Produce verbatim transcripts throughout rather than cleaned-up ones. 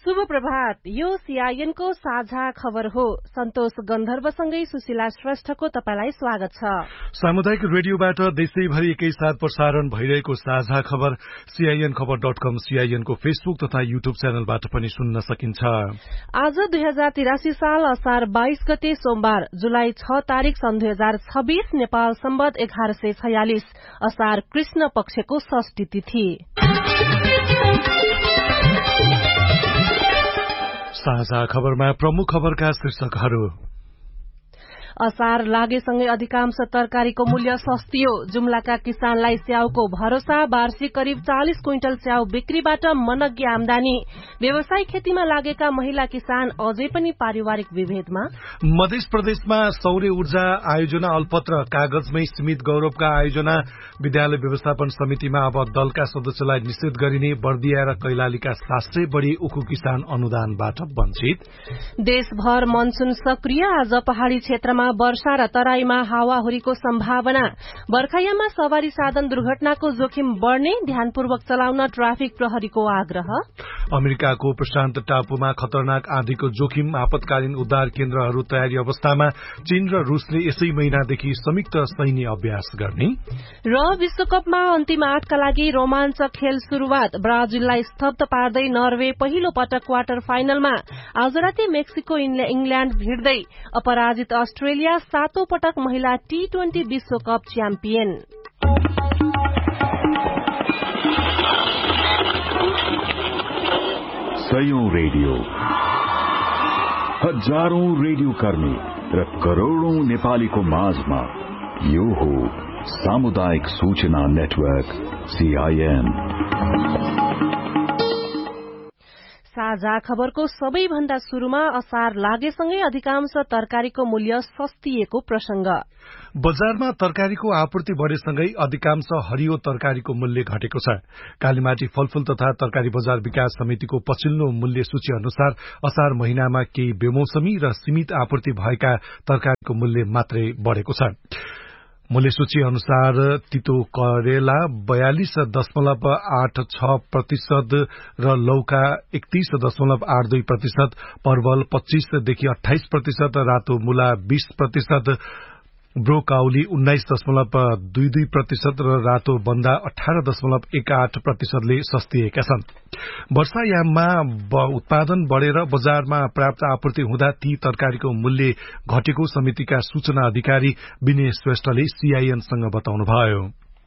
शुभ प्रभात। यो सीआईएन को साझा खबर हो। सन्तोष गन्धर्वसँगै सुशीला श्रेष्ठको तपाईलाई स्वागत छ। सामुदायिक रेडियोबाट देशैभरि एकैसाथ प्रसारण भइरहेको साझा खबर सीआईएन खबर डट कम, सीआईएन को फेसबुक तथा यूट्यूब च्यानलबाट पनि सुन्न सकिन्छ। आज दुई हजार तिरासी साल असार बाइस गते सोमबार, जुलाई छ तारीक सन् दुई हजार छब्बीस, नेपाल सम्बत एघार सय छयालिस, असार कृष्ण पक्षको षष्ठी तिथि। साझा खबरमा प्रमुख खबरका शीर्षकहरू। असार लागेसँगै अधिकांश तरकारीको मूल्य सस्तियो। जुम्लाका किसानलाई स्याउको भरोसा। वार्षिक करिब चालिस क्विन्टल स्याउ बिक्रीबाट मनग्गे आमदानी। व्यवसायिक खेतीमा लागेका महिला किसान अझै पनि पारिवारिक विभेदमा। मध्य प्रदेशमा सौर्य ऊर्जा आयोजना अल्पत्र, कागजमै सीमित गौरवका आयोजना। विद्यालय व्यवस्थापन समितिमा अब दलका सदस्यलाई निषेध गरिने। बर्दिया र कैलालीका सात सय बढ़ी उखु किसान अनुदानबाट वञ्चित। देशभर मनसून सक्रिय। आज पहाड़ी क्षेत्रमा वर्षा र तराईमा हावाहुरीको सम्भावना। बर्खायाममा सवारी साधन दुर्घटनाको जोखिम बढ़ने। ध्यानपूर्वक चलाउन ट्राफिक प्रहरीको आग्रह। अमेरिकाको प्रशान्त टापुमा खतरनाक आँधीको जोखिम। आपतकालीन उद्धार केन्द्रहरू तयारी अवस्थामा। चीन र रूसले यसै महिनादेखि संयुक्त सैन्य अभ्यास गर्ने। र विश्वकपमा अन्तिम आठका लागि रोमाञ्चक खेल शुरूआत। ब्राजिललाई स्तब्ध पार्दै नर्वे पहिलो पटक क्वार्टर फाइनलमा। आज राति मेक्सिको इंग्ल्याण्ड भिड्दै। अपराजित अस्ट्रेलिया सातौं पटक महिला टी ट्वेन्टी विश्वकप च्याम्पियन। सयौं रेडियो, हजारौं रेडियो कर्मी र करोड़ौं नेपालीको माझमा यो हो सामुदायिक सूचना नेटवर्क सीआईएन। साझा खबरको सबैभन्दा शुरूमा असार लागेसँगै अधिकांश तरकारीको मूल्य सस्तिएको प्रसंग। बजारमा तरकारीको आपूर्ति बढ़ेसँगै अधिकांश हरियो तरकारीको मूल्य घटेको छ। कालीमाटी फलफूल तथा तरकारी बजार विकास समितिको पछिल्लो मूल्य सूची अनुसार असार महिनामा केही बेमौसमी र सीमित आपूर्ति भएका तरकारीको मूल्य मात्रै बढ़ेको छ। मूल्य सूची अनुसार तितो करेला बयालिस दशमलव आठ छ प्रतिशत र लौका एकतीस दशमलव आठ दुई प्रतिशत, परवल पच्चीसदेखि अठाइस प्रतिशत, रातो मूला बीस प्रतिशत, ब्रोकाउली उन्नाइस दशमलव दुई दुई प्रतिशत र रातो बन्दा अठारह दशमलव एक आठ प्रतिशतले सस्तिएका छन्। वर्षायाममा उत्पादन बढ़ेर बजारमा पर्याप्त आपूर्ति हुँदा ती तरकारीको मूल्य घटेको समितिका सूचना अधिकारी विनय श्रेष्ठले सीआईएनसँग बताउनुभयो।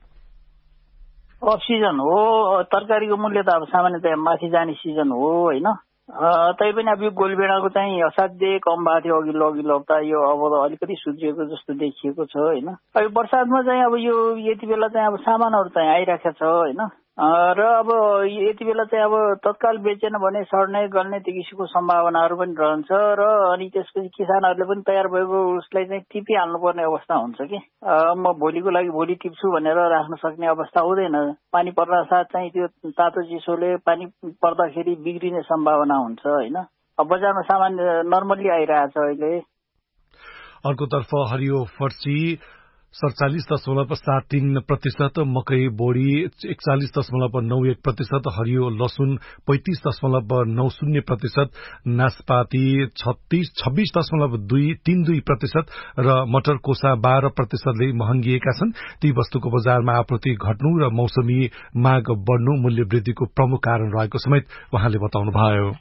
अफ सिजन हो, तरकारीको मूल्य त अब सामान्यतया माथि जाने सिजन हो होइन। तैपनि अब यो गोलबेडाको चाहिँ असाध्यै कम भएको थियो अघिल्लो अघिल्लो हप्ता। यो अब अलिकति सुध्रिएको जस्तो देखिएको छ होइन। अब बर्सातमा चाहिँ अब यो यति बेला चाहिँ अब सामानहरू चाहिँ आइराखेको छ होइन। र अब यति बेला चाहिँ अब तत्काल बेचेन भने सड्ने गल्ने त्यो किसिमको सम्भावनाहरू पनि रहन्छ। र अनि त्यसपछि किसानहरूले पनि तयार भएको उसलाई चाहिँ टिपिहाल्नुपर्ने अवस्था हुन्छ कि म भोलिको लागि भोलि टिप्छु भनेर राख्न सक्ने अवस्था हुँदैन। पानी पर्न साथ चाहिँ त्यो तातो चिसोले पानी पर्दाखेरि बिग्रिने सम्भावना हुन्छ होइन। अब बजारमा सामान नर्मल्ली आइरहेछ अहिले। अर्कोतर्फ हरियो फर्सी सड़चालिस दशमलव सात तीन प्रतिशत, मकै बोडी एकचालिस दशमलव नौ एक प्रतिशत, हरियो लसुन पैंतीस दशमलव नौ शून्य प्रतिशत, नाशपाती छत्तीस छब्बीस दशमलव दुई तीन दुई प्रतिशत र मटर कोसा बाह्र प्रतिशतले महँगिएका छन्। ती वस्तुको बजारमा आपूर्ति घट्नु र मौसमी माग बढ़नु मूल्य वृद्धिको प्रमुख कारण रहेको समेत उहाँले बताउनुभयो।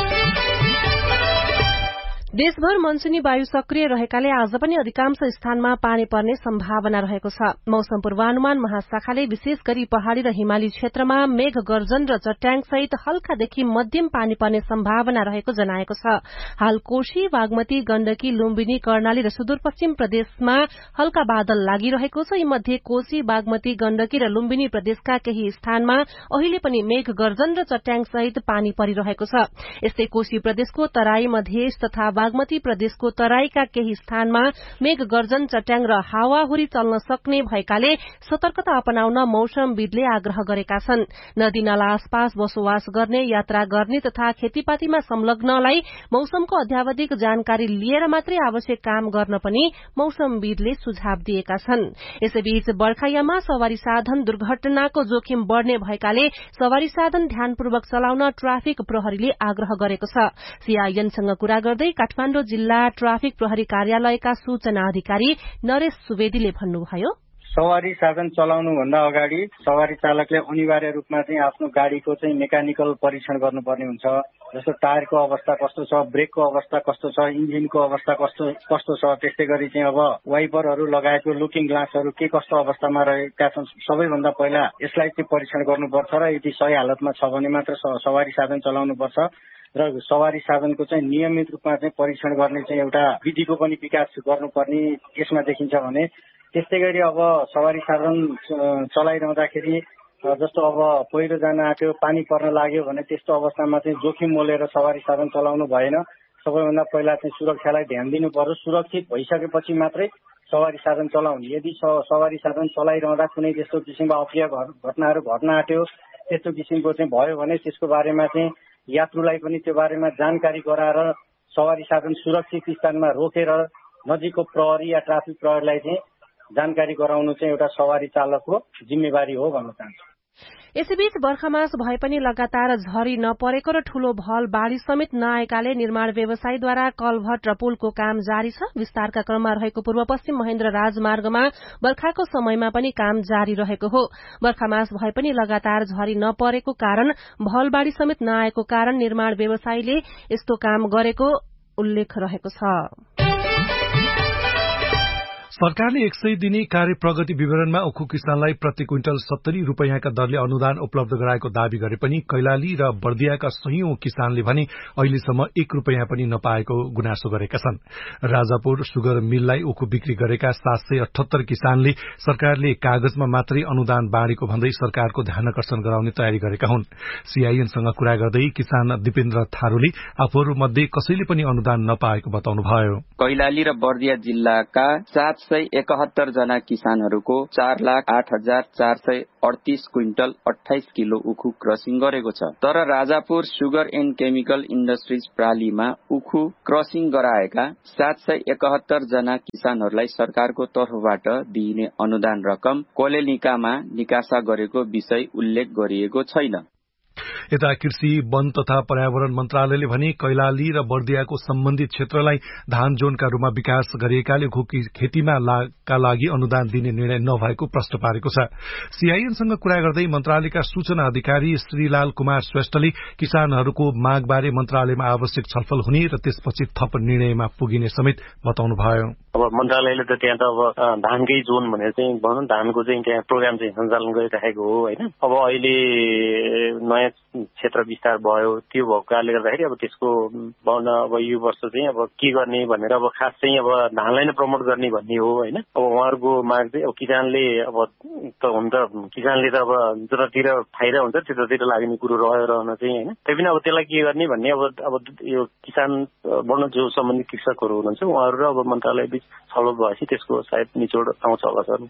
देशभर मनसूनी वायु सक्रिय रहेकाले आज पनि अधिकांश स्थानमा पानी पर्ने सम्भावना रहेको छ। मौसम पूर्वानुमान महाशाखाले विशेष गरी पहाड़ी र हिमाली क्षेत्रमा मेघ गर्जन र चट्याङ सहित हल्कादेखि मध्यम पानी पर्ने सम्भावना रहेको जनाएको छ। हाल कोशी, बागमती, गण्डकी, लुम्बिनी, कर्णाली र सुदूरपश्चिम प्रदेशमा हल्का बादल लागिरहेको छ। यी मध्ये कोशी, बागमती, गण्डकी र लुम्बिनी प्रदेशका केही स्थानमा अहिले पनि मेघ गर्जन र चट्याङ सहित पानी परिरहेको छ। यस्तै कोशी प्रदेशको तराई, मधेस तथा बागमती प्रदेशको तराईका केही स्थानमा मेघ गर्जन, चट्याङ र हावाहुरी चल्न सक्ने भएकाले सतर्कता अपनाउन मौसमविदले आग्रह गरेका छन्। नदी नाला आसपास बसोबास गर्ने, यात्रा गर्ने तथा खेतीपातीमा संलग्नलाई मौसमको अध्यावधिक जानकारी लिएर मात्रै आवश्यक काम गर्न पनि मौसमविदले सुझाव दिएका छन्। यसैबीच बर्खायाममा सवारी साधन दुर्घटनाको जोखिम बढ़ने भएकाले सवारी साधन ध्यानपूर्वक चलाउन ट्राफिक प्रहरीले आग्रह गरेको छ। सीआईएनसँग कुरा गर्दै काठमाडौँ जिल्ला ट्राफिक प्रहरी कार्यालयका सूचना अधिकारी नरेश सुवेदीले भन्नुभयो, सवारी साधन चलाउनुभन्दा अगाडि सवारी चालकले अनिवार्य रूपमा चाहिँ आफ्नो गाडीको चाहिँ मेकानिकल परीक्षण गर्नुपर्ने हुन्छ। जस्तो टायरको अवस्था कस्तो छ, ब्रेकको अवस्था कस्तो छ, इन्जिनको अवस्था कस्तो कस्तो छ, त्यस्तै गरी चाहिँ अब वाइपरहरू लगाएको लुकिङ ग्लासहरू के कस्तो अवस्थामा रहेका छन्। सबैभन्दा पहिला यसलाई चाहिँ परीक्षण गर्नुपर्छ र यदि सही हालतमा छ भने मात्र सवारी साधन चलाउनुपर्छ र सवारी साधनको चाहिँ नियमित रूपमा चाहिँ परीक्षण गर्ने चाहिँ एउटा विधिको पनि विकास गर्नुपर्ने यसमा देखिन्छ भने त्यस्तै गरी अब सवारी साधन चलाइरहँदाखेरि जस्तो अब पहिरो जान आँट्यो, पानी पर्न लाग्यो भने त्यस्तो अवस्थामा चाहिँ जोखिम मोलेर सवारी साधन चलाउनु भएन। सबैभन्दा पहिला चाहिँ सुरक्षालाई ध्यान दिनु पर्यो। सुरक्षित भइसकेपछि मात्रै सवारी साधन चलाउने। यदि सवारी साधन चलाइरहँदा कुनै त्यस्तो किसिमको अप्रिय घटनाहरू घट्न आँट्यो, त्यस्तो किसिमको चाहिँ भयो भने त्यसको बारेमा चाहिँ यात्रुलाई पनि त्यो बारेमा जानकारी गराएर सवारी साधन सुरक्षित स्थानमा रोकेर नजिकको प्रहरी या ट्राफिक प्रहरीलाई चाहिँ जानकारी गराउनु चाहिँ एउटा सवारी चालकको जिम्मेवारी हो भन्न चाहन्छु। यसैबीच बर्खामास भए पनि लगातार झरी नपरेको र ठूलो भल बाढ़ी समेत नआएकाले निर्माण व्यवसायीद्वारा कलभट र पुलको काम जारी छ। विस्तारका क्रममा रहेको पूर्व पश्चिम महेन्द्र राजमार्गमा बर्खाको समयमा पनि काम जारी रहेको हो। बर्खामास भए पनि लगातार झरी नपरेको कारण भल बाढ़ी समेत नआएको कारण निर्माण व्यवसायीले यस्तो काम गरेको उल्लेख रहेको छ। सरकारले एक सय दिने कार्य प्रगति विवरणमा उखु किसानलाई प्रति क्विन्टल सत्तरी रूपियाँका दरले अनुदान उपलब्ध गराएको दावी गरे पनि कैलाली र बर्दियाका सयौं किसानले भने अहिलेसम्म एक रूपियाँ पनि नपाएको गुनासो गरेका छन्। राजापुर सुगर मिललाई उखु बिक्री गरेका सात सय अठहत्तर किसानले सरकारले कागजमा मात्रै अनुदान बाँडेको भन्दै सरकारको ध्यानकर्षण गराउने तयारी गरेका हुन्। सीआईएनसँग कुरा गर्दै किसान दिपेन्द्र थारूले आफूहरू मध्ये कसैले पनि अनुदान नपाएको बताउनुभयो। कैलाली र बर्दिया जिल्लाका सात सय एकहत्तर जना किसानहरूको चार लाख आठ हजार चार सय अडतीस क्विन्टल अठाइस किलो उखु क्रसिङ गरेको छ। तर Rajapur sugar and chemical industries प्रालीमा उखु क्रसिङ गराएका सात सय एकहत्तर जना किसानहरूलाई सरकारको तर्फबाट दिइने अनुदान रकम कोलेनिकामा निकासा गरेको विषय उल्लेख गरिएको छैन। यता कृषि वन तथा पर्यावरण मन्त्रालयले भने कैलाली र बर्दियाको सम्बन्धित क्षेत्रलाई धान जोनका रूपमा विकास गरिएकाले खेतीमा का लागि अनुदान दिने निर्णय नभएको प्रश्न पारेको छ। सीआईएनसँग कुरा गर्दै मन्त्रालयका सूचना अधिकारी श्रीलाल कुमार श्रेष्ठले किसानहरूको मागबारे मन्त्रालयमा आवश्यक छलफल हुने र त्यसपछि थप निर्णयमा पुगिने समेत बताउनुभयो। अब मन्त्रालयले त त्यहाँ त अब धानकै जोन भनेर चाहिँ भनौँ धानको चाहिँ त्यहाँ प्रोग्राम चाहिँ सञ्चालन गरिराखेको हो होइन। अब अहिले नयाँ क्षेत्र विस्तार भयो, त्यो भएको कारणले गर्दाखेरि अब त्यसको बढ्न अब यो वर्ष चाहिँ अब के गर्ने भनेर अब खास चाहिँ अब धानलाई नै प्रमोट गर्ने भन्ने हो होइन। अब उहाँहरूको माग चाहिँ अब किसानले अब त हुन त किसानले त अब जतातिर फाइदा हुन्छ त्यतातिर लाग्ने कुरो रह्यो रहन चाहिँ होइन। तैपनि अब त्यसलाई के गर्ने भन्ने अब अब यो किसान बढ्न जो सम्बन्धित कृषकहरू हुनुहुन्छ उहाँहरू र अब मन्त्रालय बीच छलफल भएपछि त्यसको सायद निचोड आउँछ होला सर।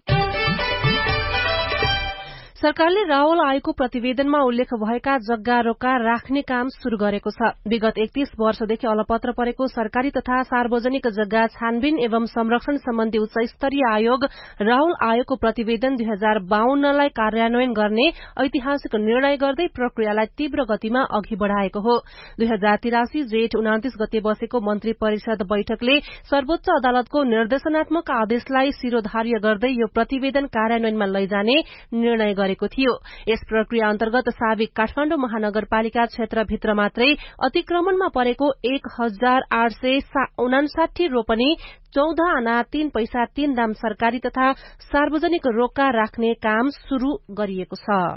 सरकारले रावल आयोगको प्रतिवेदनमा उल्लेख भएका जग्गा रोका राख्ने काम शुरू गरेको छ। विगत एकतीस वर्षदेखि अलपत्र परेको सरकारी तथा सार्वजनिक जग्गा छानबिन एवं संरक्षण सम्बन्धी उच्च स्तरीय आयोग रावल आयोगको प्रतिवेदन दुई हजार बाहन्नलाई कार्यान्वयन गर्ने ऐतिहासिक निर्णय गर्दै प्रक्रियालाई तीव्र गतिमा अघि बढ़ाएको हो। दुई हजार तिरासी जेठ उनातिस गते बसेको मन्त्री परिषद बैठकले सर्वोच्च अदालतको निर्देशनात्मक आदेशलाई शिरोधार्य गर्दै यो प्रतिवेदन कार्यान्वयनमा लैजाने निर्णय गरे थियो। यस प्रक्रिया अन्तर्गत साबिक काठमाडौँ महानगरपालिका क्षेत्रभित्र मात्रै अतिक्रमणमा परेको एक हजार आठ सय उनासाठी रोपनी चौध आना तीन पैसा तीन दाम सरकारी तथा सार्वजनिक रोका राख्ने काम शुरू गरिएको छ।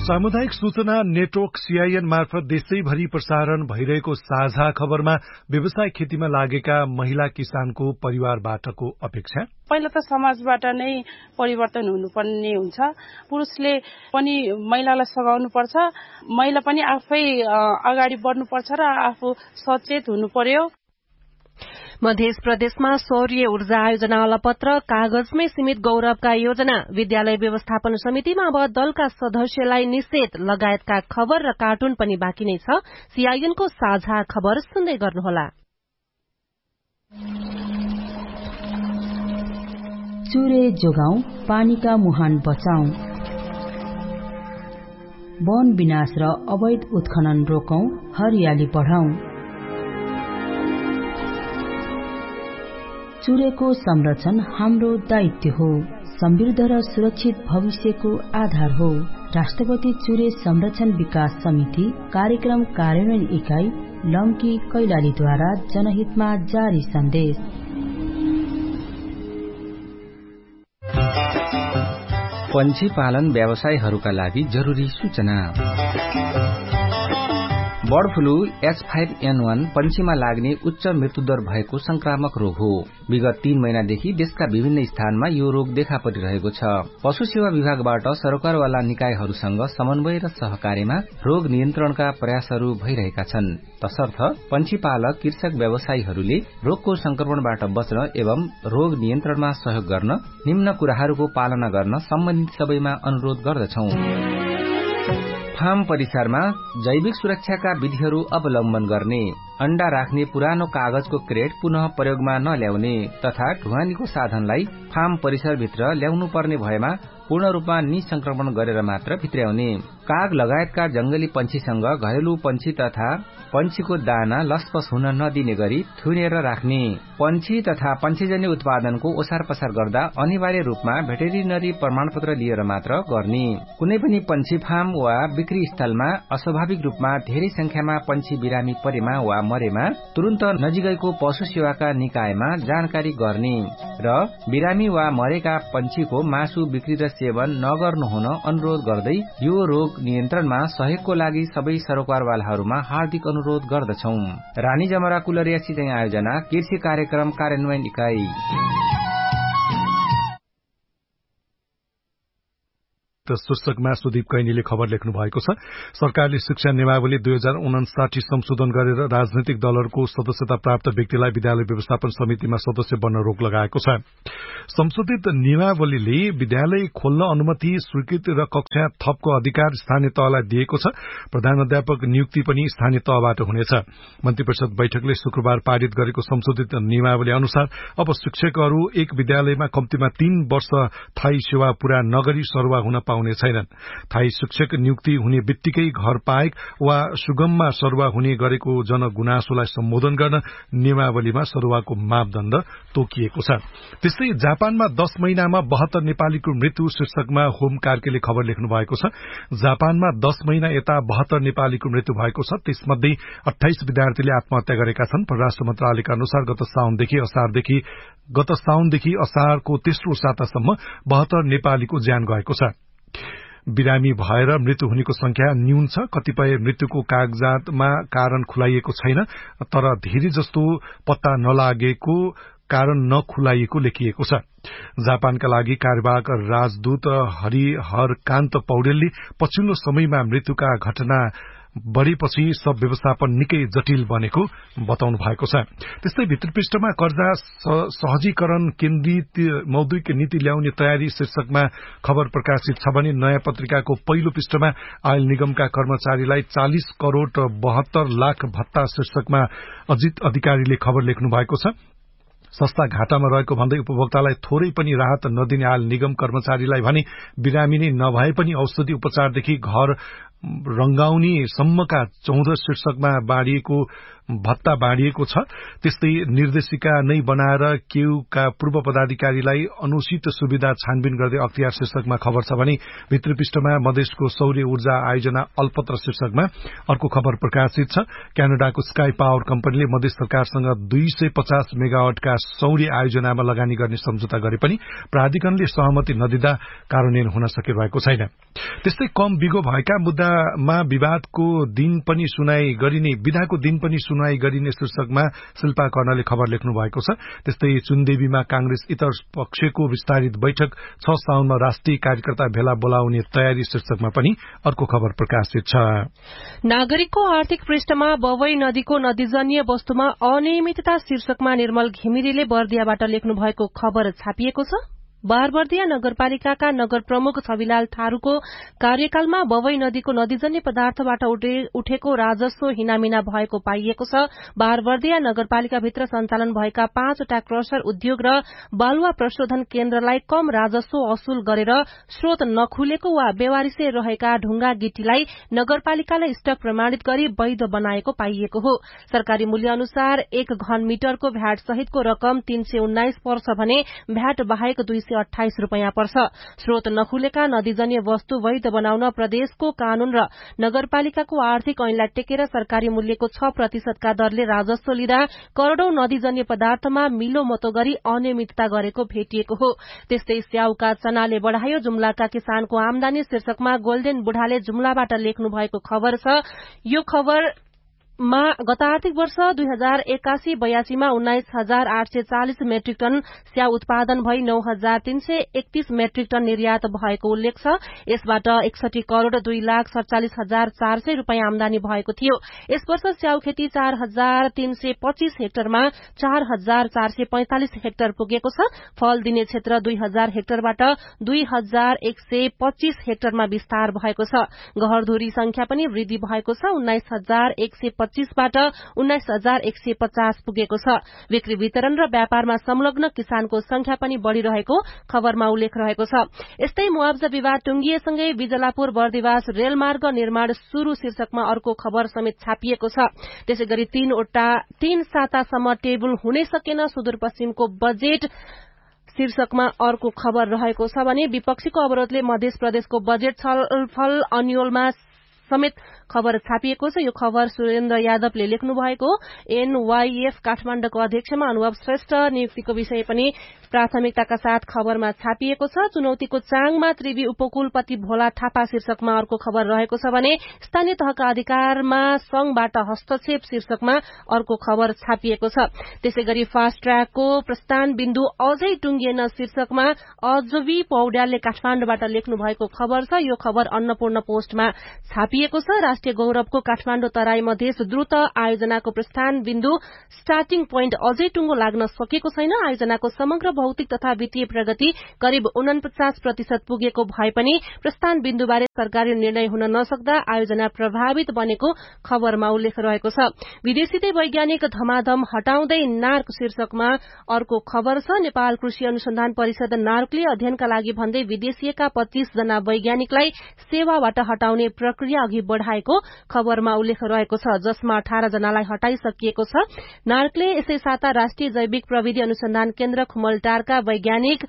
सामुदायिक सूचना नेटवर्क सीआईएन मार्फत देशैभरि प्रसारण भइरहेको साझा खबरमा व्यवसाय खेतीमा लागेका महिला किसानको परिवारबाटको अपेक्षा। पहिला त समाजबाट नै परिवर्तन हुनुपर्ने हुन्छ। पुरुषले पनि महिलालाई सघाउनु पर्छ, महिला पनि आफै अगाडि बढ्नुपर्छ र आफू सचेत हुनु पर्यो। मध्य प्रदेशमा सौर्य ऊर्जा आयोजना अलपत्र, कागजमै सीमित गौरवका योजना, विद्यालय व्यवस्थापन समितिमा अब दलका सदस्यलाई निषेध लगायतका खबर र कार्टुन पनि बाँकी नै छ। सीआईएनको साझा खबर सुन्दै गर्नुहोला। चुरे जोगाउँ, पानीका मुहान बचाउँ, वन विनाश र अवैध उत्खनन रोकौं, हरियाली बढाउँ। चुरेको संरक्षण हाम्रो दायित्व हो, समृद्ध र सुरक्षित भविष्यको आधार हो। राष्ट्रपति चुरे संरक्षण विकास समिति कार्यक्रम कार्यान्वयन इकाई लम्की कैलालीद्वारा जनहितमा जारी सन्देश। पंक्षी पालन व्यवसायहरूका लागि जरुरी सूचना। Bird flu H five an वन पंक्षीमा लाग्ने उच्च मृत्युदर भएको संक्रामक रोग हो। विगत तीन महिनादेखि देशका विभिन्न स्थानमा यो रोग देखा परिरहेको छ। पशु सेवा विभागबाट सरकारवाला निकायहरूसँग समन्वय र सहकार्यमा रोग नियन्त्रणका प्रयासहरू भइरहेका छन्। तसर्थ पंक्षी पालक कृषक व्यवसायीहरूले रोगको संक्रमणबाट बच्न एवं रोग नियन्त्रणमा सहयोग गर्न निम्न कुराहरूको पालना गर्न सम्बन्धित सबैमा अनुरोध गर्दछौं। फार्म परिसरमा जैविक सुरक्षाका विधिहरू अवलम्बन गर्ने, अण्डा राख्ने पुरानो कागजको क्रेट पुनः प्रयोगमा नल्याउने तथा ढुवानीको साधनलाई फार्म परिसरभित्र ल्याउनु पर्ने भएमा पूर्ण रूपमा निसंक्रमण गरेर मात्र भित्र्याउने, काग लगायतका जंगली पंक्षीसँग घरेलु पंक्षी तथा पंक्षीको दाना लसपस हुन नदिने गरी थुनेर राख्ने, पंक्षी तथा पंक्षीजन्य उत्पादनको ओसार पसार गर्दा अनिवार्य रूपमा भेटेरिनरी प्रमाणपत्र लिएर मात्र गर्ने, कुनै पनि पंक्षी फार्म वा बिक्री स्थलमा अस्वाभाविक रूपमा धेरै संख्यामा पंक्षी बिरामी परेमा वा मरेमा तुरन्त नजिकैको पशु सेवाका निकायमा जानकारी गर्ने र बिरामी वा मरेका पंक्षीको मासु बिक्री र सेवन नगर्नु हुन अनुरोध गर्दै यो रोग नियन्त्रणमा सहयोगको लागि सबै सरकारवालाहरूमा हार्दिक अनुरोध गर्दछौं। रानी जमरा कुलरिया सिंचाई आयोजना कृषि कार्यक्रम कार्यान्वयन इकाई। शीर्षकमा सुदीप कैनीले खबर लेख्नु भएको छ। सरकारले शिक्षा नियमावली दुई हजार उनासाठी संशोधन गरेर राजनैतिक दलहरूको सदस्यता प्राप्त व्यक्तिलाई विद्यालय व्यवस्थापन समितिमा सदस्य बन्न रोक लगाएको छ। संशोधित नियमावलीले विद्यालय खोल्न अनुमति, स्वीकृति र कक्षा थपको अधिकार स्थानीय तहलाई दिएको छ। प्रधानाध्यापक नियुक्ति पनि स्थानीय तहबाट हुनेछ। मन्त्री परिषद बैठकले शुक्रबार पारित गरेको संशोधित नियमावली अनुसार अब शिक्षकहरू एक विद्यालयमा कम्तीमा तीन वर्ष थायी सेवा पूरा नगरी सरुवा हुन पाउने छैनन्। थायी शिक्षक नियुक्ति हुने बित्तिकै घर पाएक वा सुगममा सरुवा हुने गरेको जनगुनासोलाई सम्बोधन गर्न नियमावलीमा सरुवाको मापदण्ड तोकिएको छ। त्यस्तै जापानमा दश महिनामा बहत्तर नेपालीको मृत्यु शीर्षकमा होम कार्कीले खबर लेख्नु भएको छ। जापानमा दश महिना यता बहत्तर नेपालीको मृत्यु भएको छ। त्यसमध्ये अठाइस विद्यार्थीले आत्महत्या गरेका छन्। परराष्ट्र मन्त्रालयका अनुसार गत साउनदेखि असारदेखि गत साउनदेखि असारको तेस्रो सातासम्म बहत्तर नेपालीको ज्यान गएको छ। बिरामी भएर मृत्यु हुनेको संख्या न्यून छ। कतिपय मृत्युको कागजातमा कारण खुलाइएको छैन, तर धेरै जस्तो पत्ता नलागेको कारण नखुलाइएको लेखिएको छ। जापानका लागि कार्यवाहक राजदूत हरिहरकान्त पौडेलले पछिल्लो समयमा मृत्युका घटना बढ़ेपछि सब व्यवस्थापन निकै जटिल बनेको बताउनु भएको छ। त्यस्तै भित्र पृष्ठमा कर्जा सहजीकरण केन्द्रित मौद्रिक नीति ल्याउने तयारी शीर्षकमा खबर प्रकाशित छ भने नयाँ पत्रिकाको पहिलो पृष्ठमा आयल निगमका कर्मचारीलाई चालिस करोड़ बहत्तर लाख भत्ता शीर्षकमा अजित अधिकारीले खबर लेख्नु भएको छ। सस्ता घाटामा रहेको भन्दै उपभोक्तालाई थोरै पनि राहत नदिने आयल निगम कर्मचारीलाई भने बिरामी नै नभए पनि औषधि उपचारदेखि घर रंगाउने सम्मका चौध शीर्षकमा बाँडिएको भत्ता बाँडिएको छ। त्यस्तै निर्देशिका नै बनाएर केयूका पूर्व पदाधिकारीलाई अनुचित सुविधा छानबिन गर्दै अख्तियार शीर्षकमा खबर छ भने भित्री पृष्ठमा मधेसको सौर्य ऊर्जा आयोजना अल्पत्र शीर्षकमा अर्को खबर प्रकाशित छ। क्यानाडाको स्काई पावर कम्पनीले मधेस सरकारसँग दुई सय पचास मेगावाटका सौर्य आयोजनामा लगानी गर्ने सम्झौता गरे पनि प्राधिकरणले सहमति नदिँदा कार्यान्वयन हुन सकिरहेको छैन। त्यस्तै कम बिगो भएका मुद्दामा विवादको दिन पनि सुनाई गरिने विधाको दिन पनि सुनाई गरिने शीर्षकमा शिल्पा कर्णले खबर लेख्नु भएको छ। त्यस्तै चुनदेवीमा कांग्रेस इतर पक्षको विस्तारित बैठक छ साउनमा राष्ट्रिय कार्यकर्ता भेला बोलाउने तयारी शीर्षकमा पनि अर्को खबर प्रकाशित छ। नागरिकको आर्थिक पृष्ठमा बवई नदीको नदीजन्य वस्तुमा अनियमितता शीर्षकमा निर्मल घिमिरेले बर्दियाबाट लेख्नु भएको खबर छापिएको छ। बारबर्दिया नगरपालिकाका नगर प्रमुख छविलाल थारूको कार्यकालमा बवई नदीको नदीजन्य पदार्थबाट उठेको राजस्व हिनामिना भएको पाइएको छ। बारबर्दिया नगरपालिकाभित्र सञ्चालन भएका पाँचवटा क्रसर उद्योग र बालुवा प्रशोधन केन्द्रलाई कम राजस्व असुल गरेर स्रोत नखुलेको वा बेवारिसे रहेका ढुंगा गिटीलाई नगरपालिकाले स्टक प्रमाणित गरी वैध बनाएको पाइएको हो। सरकारी मूल्य अनुसार एक घन मिटरको भ्याट सहितको रकम तीन सय उन्नाइस पर्छ भने भ्याट बाहेक दुई सय अठाइस रूपियाँ पर्छ। स्रोत नखुलेका नदीजन्य वस्तु वैध बनाउन प्रदेशको कानून र नगरपालिकाको आर्थिक ऐनलाई टेकेर सरकारी मूल्यको छ प्रतिशतका दरले राजस्व लिँदा करोड़ौं नदीजन्य पदार्थमा मिलो मतो गरी अनियमितता गरेको भेटिएको हो। त्यस्तै स्याउका चनाले बढ़ायो जुम्लाका किसानको आमदानी शीर्षकमा गोल्डेन बुढाले जुम्लाबाट लेख्नु भएको खबर छ। यो खबर मा गत आर्थिक वर्ष दुई हजार एकासी बयासीमा उन्नाइस हजार आठ सय चालिस मेट्रिक टन स्याउ उत्पादन भई नौ हजार तीन सय एकतीस मेट्रिक टन निर्यात भएको उल्लेख छ। यसबाट एकसठी करोड़ दुई लाख सड़चालिस हजार चार सय रूपियाँ आमदानी भएको थियो। यस वर्ष स्याउ खेती चार हजार तीन सय पच्चीस हेक्टरमा चार हजार चार सय पैंतालिस हेक्टर पुगेको छ। फल दिने क्षेत्र दुई हजार हेक्टरबाट दुई हजार एक सय पच्चीस हेक्टरमा विस्तार भएको छ। गहरधुरी संख्या पनि वृद्धि भएको छ। उन्नाइस हजार एक सय पच्चीसबाट उन्नाइस हजार एक सय पचास पुगेको छ। बिक्री वितरण र व्यापारमा संलग्न किसानको संख्या पनि बढ़िरहेको खबरमा उल्लेख रहेको छ। यस्तै मुआवजा विवाद टुंगिएसँगै बिजलापुर बर्दिवास रेलमार्ग निर्माण शुरू शीर्षकमा अर्को खबर समेत छापिएको छ। त्यसैगरी तीनवटा तीन सातासम्म टेबल हुनै सकेन सुदूरपश्चिमको बजेट शीर्षकमा अर्को खबर रहेको छ भने विपक्षीको अवरोधले मध्य प्रदेशको बजेट छलफल अन्यलमा समेत खबर छापिएको छ। यो खबर सुरेन्द्र यादवले लेख्नु भएको। एनवाईएफ काठमाण्डुको अध्यक्षमा अनुभव श्रेष्ठ नियुक्तिको विषय पनि प्राथमिकताका साथ खबरमा छापिएको छ। चुनौतीको चाङमा त्रिवी उपकुलपति भोला थापा शीर्षकमा अर्को खबर रहेको छ भने स्थानीय तहका अधिकारमा संघबाट हस्तक्षेप शीर्षकमा अर्को खबर छापिएको छ। त्यसैगरी फास्ट ट्र्याकको प्रस्थान बिन्दु अझै टुंगिएन शीर्षकमा अजवी पौड्यालले काठमाण्डुबाट लेख्नु भएको खबर छ। यो खबर अन्नपूर्ण पोस्टमा छापिएको छ। राष्ट्रिय गौरवको काठमाण्डु तराई मधेस द्रुत आयोजनाको प्रस्थान बिन्दु स्टार्टिङ पोइन्ट अझै टुंगो लाग्न सकेको छैन। आयोजनाको समग्र भौतिक तथा वित्तीय प्रगति करिब उनपचास प्रतिशत पुगेको भए पनि प्रस्थान बिन्दुबारे सरकारी निर्णय हुन नसक्दा आयोजना प्रभावित बनेको खबरमा उल्लेख रहेको छ। विदेशीदै वैज्ञानिक धमाधम हटाउँदै नार्क शीर्षकमा अर्को खबर छ। नेपाल कृषि अनुसन्धान परिषद नार्कले अध्ययनका लागि भन्दै विदेशीका पच्चीस जना वैज्ञानिकलाई सेवाबाट हटाउने प्रक्रिया अघि बढ़ाएको खबरमा उल्लेख रहेको छ, जसमा अठार जनालाई हटाइसकिएको छ। नार्कले यसै साता राष्ट्रिय जैविक प्रविधि अनुसन्धान केन्द्र खुमलटारका वैज्ञानिक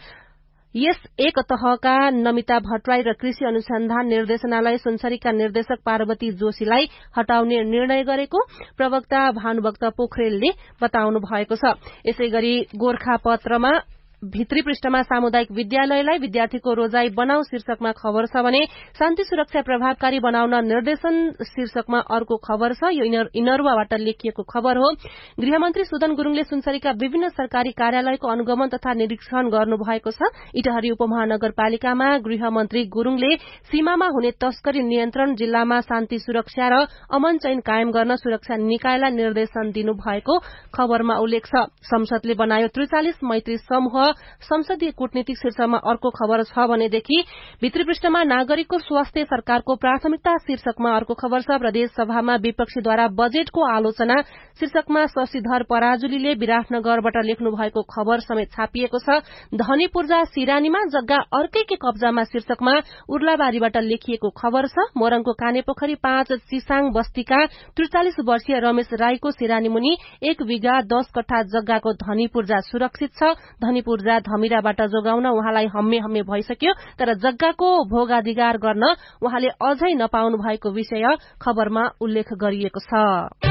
यस एक तहका नमिता भट्टराई र कृषि अनुसन्धान निर्देशनालय सुनसरीका निर्देशक पार्वती जोशीलाई हटाउने निर्णय गरेको प्रवक्ता भानुभक्त पोखरेलले बताउनु भएको छ। यसैगरी गोर्खापत्रमा भित्री पृष्ठमा सामुदायिक विद्यालयलाई विद्यार्थीको रोजाई बनाऊ शीर्षकमा खबर छ भने शान्ति सुरक्षा प्रभावकारी बनाउन निर्देशन शीर्षकमा अर्को खबर छ। यो इनरुवाबाट लेखिएको खबर हो। गृहमन्त्री सुदन गुरूङले सुनसरीका विभिन्न सरकारी कार्यालयको अनुगमन तथा निरीक्षण गर्नुभएको छ। इटहरी उपमहानगरपालिकामा गृहमन्त्री गुरूङले सीमामा हुने तस्करी नियन्त्रण, जिल्लामा शान्ति सुरक्षा र अमन चैन कायम गर्न सुरक्षा निकायलाई निर्देशन दिनुभएको खबरमा उल्लेख छ। संसदले बनायो त्रिचालिस मैत्री समूह संसदीय कूटनीतिक शीर्षकमा अर्को खबर छ भनेदेखि भित्री पृष्ठमा नागरिकको स्वास्थ्य सरकारको प्राथमिकता शीर्षकमा अर्को खबर छ। प्रदेश सभामा विपक्षीद्वारा बजेटको आलोचना शीर्षकमा शशिधर पराजुलीले विराटनगरबाट लेख्नु भएको खबर समेत छापिएको छ। धनी पूर्जा सिरानीमा जग्गा अर्कैकै कब्जामा शीर्षकमा उर्लाबारीबाट लेखिएको खबर छ। मोरङको कानेपोखरी पाँच चिसाङ बस्तीका त्रिचालिस वर्षीय रमेश राईको सिरानी मुनि एक बिघा दस कट्ठा जग्गाको धनी पूर्जा सुरक्षित छ। धनी पूर्जा धमिराबाट जोगाउन उहाँलाई हम्मे हम्मे भइसक्यो, तर जग्गाको भोगाधिकार गर्न उहाँले अझै नपाउनु भएको विषय खबरमा उल्लेख गरिएको छ।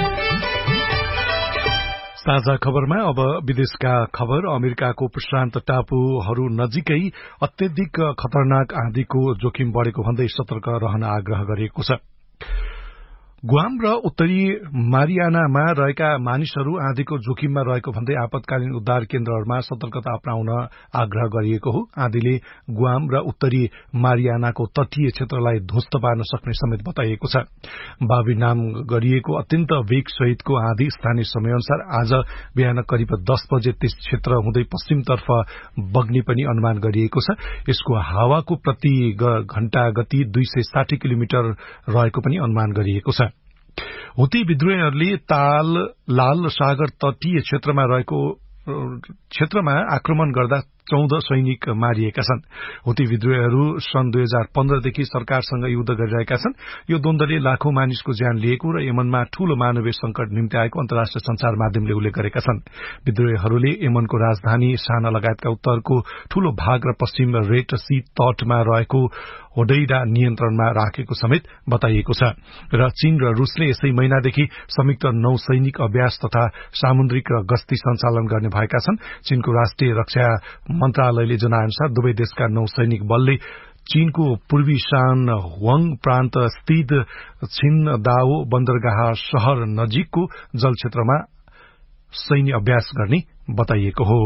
साझा खबरमा अब विदेशका खबर। अमेरिकाको प्रशान्त टापुहरू नजिकै अत्यधिक खतरनाक आँधीको जोखिम बढ़ेको भन्दै सतर्क रहन आग्रह गरिएको छ। गुआम र उत्तरी मारियानामा रहेका मानिसहरू आँधीको जोखिममा रहेको भन्दै आपतकालीन उद्धार केन्द्रहरूमा सतर्कता अपनाउन आग्रह गरिएको हो। आँधीले गुआम र उत्तरी मारियानाको तटीय क्षेत्रलाई ध्वस्त पार्न सक्ने समेत बताइएको छ। बाबी नाम गरिएको अत्यन्त वेग सहितको आँधी स्थानीय समयअनुसार आज बिहान करिब दस बजे त्यस क्षेत्र हुँदै पश्चिमतर्फ बग्ने पनि अनुमान गरिएको छ। यसको हावाको प्रति घण्टा गति दुई सय साठी किलोमिटर रहेको पनि अनुमान गरिएको छ। हुती विद्रोहीहरूले ताल लाल सागर तटीय क्षेत्रमा रहेको क्षेत्रमा आक्रमण गर्दा चौध सैनिक मारिएका छन्। हुती विद्रोहीहरू सन् दुई हजार पन्ध्रदेखि सरकारसँग युद्ध गरिरहेका छन्। यो द्वन्द्वले लाखौं मानिसको ज्यान लिएको र यमनमा ठूलो मानवीय संकट निम्ति आएको अन्तर्राष्ट्रिय संचार माध्यमले उल्लेख गरेका छन्। विद्रोहीहरूले यमनको राजधानी साना लगायतका उत्तरको ठूलो भाग र पश्चिम रेड सी तटमा रहेको होडैडा नियन्त्रणमा राखेको समेत बताइएको छ। र चीन र रूसले यसै महिनादेखि संयुक्त नौसैनिक अभ्यास तथा सामुद्रिक र गस्ती सञ्चालन गर्ने भएका छन्। चीनको राष्ट्रिय रक्षा मन्त्रालयले जनाएअनुसार दुवै देशका नौसैनिक बलले चीनको पूर्वी शान हुवाङ प्रान्त स्थित छिनदाओ बन्दरगाह शहर नजिकको जलक्षेत्रमा सैन्य अभ्यास गर्ने बताइएको हो।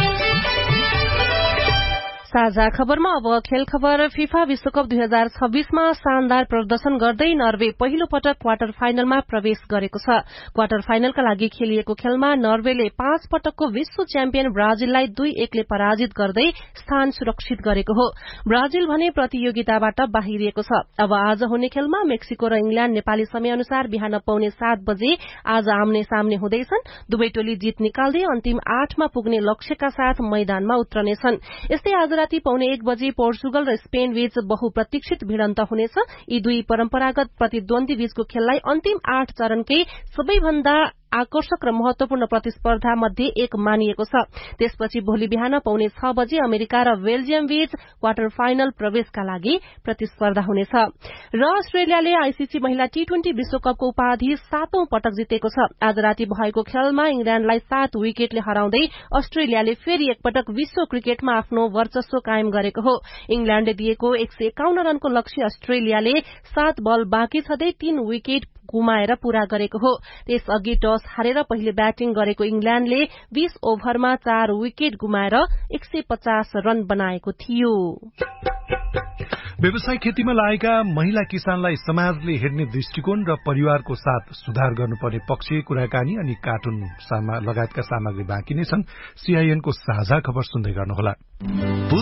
साझा खबरमा अब खेल खबर। फिफा विश्वकप दुई हजार छब्बीसमा शानदार प्रदर्शन गर्दै नर्वे पहिलो पटक क्वार्टर फाइनलमा प्रवेश गरेको छ। क्वार्टर फाइनलका लागि खेलिएको खेलमा नर्वेले पाँच पटकको विश्व च्याम्पियन ब्राजिललाई दुई एकले पराजित गर्दै स्थान सुरक्षित गरेको हो। ब्राजिल भने प्रतियोगिताबाट बाहिरिएको छ। अब आज हुने खेलमा मेक्सिको र इंग्ल्याण्ड नेपाली समयअनुसार बिहान पौने सात बजे आज आम्ने सामने हुँदैछन्। दुवै टोली जित निकाल्दै अन्तिम आठमा पुग्ने लक्ष्यका साथ मैदानमा उत्रनेछन्। यस्तै आज राति पौने एक बजे पोर्चुगल र स्पेन बीच बहुप्रतीक्षित भिडन्त हुनेछ। यी दुई परम्परागत प्रतिद्वन्दी बीचको खेललाई अन्तिम आठ चरणकै सबैभन्दा आकर्षक र महत्वपूर्ण प्रतिस्पर्धा मध्ये एक मानिएको छ। त्यसपछि भोलि बिहान पौने छ बजे अमेरिका र बेल्जियम बीच क्वार्टर फाइनल प्रवेशका लागि प्रतिस्पर्धा हुनेछ। र अस्ट्रेलियाले आईसीसी महिला टी ट्वेन्टी विश्वकपको उपाधि सातौं पटक जितेको छ। आज राति भएको खेलमा इंग्ल्याण्डलाई सात विकेटले हराउँदै अस्ट्रेलियाले फेरि एकपटक विश्व क्रिकेटमा आफ्नो वर्चस्व कायम गरेको हो। इंग्ल्याण्डले दिएको एक सय एकाउन्न रनको लक्ष्य अस्ट्रेलियाले सात बल बाँकी छँदै तीन विकेट गुमाएर पूरा गरेको हो। त्यसअघि टस हारेर पहिले ब्याटिङ गरेको इंग्ल्याण्डले बीस ओभरमा चार विकेट गुमाएर एक सय पचास रन बनाएको थियो। व्यवसाय खेतीमा लागेका महिला किसानलाई समाजले हेर्ने दृष्टिकोण र परिवारको साथ सुधार गर्नुपर्ने पक्ष, कुराकानी अनि कार्टुन लगायतका सामग्री बाँकी नै छन्। सीआईएनको साझा खबर सुन्दै गर्नुहोला।